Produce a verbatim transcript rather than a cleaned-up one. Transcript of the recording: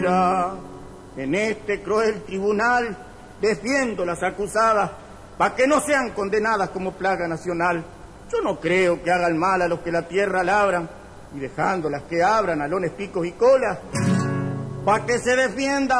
En este cruel tribunal defiendo las acusadas para que no sean condenadas como plaga nacional. Yo no creo que hagan mal a los que la tierra labran y dejándolas que abran alones, picos y colas para que se defienda